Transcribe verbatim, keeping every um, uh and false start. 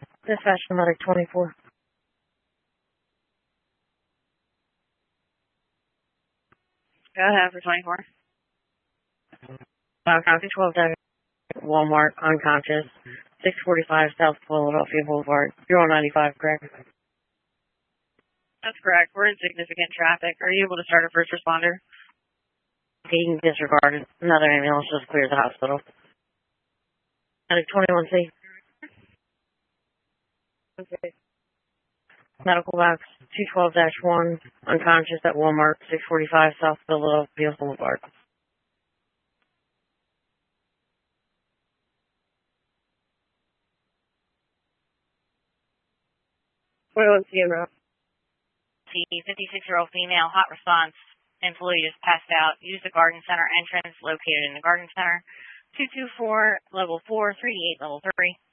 Dispatch number twenty-four. Go ahead for twenty-four. Uh, copy twelve Walmart, unconscious, six forty-five South Philadelphia Boulevard, zero ninety-five, correct? That's correct. We're in significant traffic. Are you able to start a first responder? Being disregarded. Another ambulance just cleared the hospital. Medic twenty-one C. Okay. Medical box two twelve dash one, unconscious at Walmart, six forty-five South Philadelphia Boulevard. twenty-one C en route. fifty-six-year-old female, hot response, employee just passed out. Use the Garden Center entrance located in the Garden Center. two two four, level four, three eight, level three.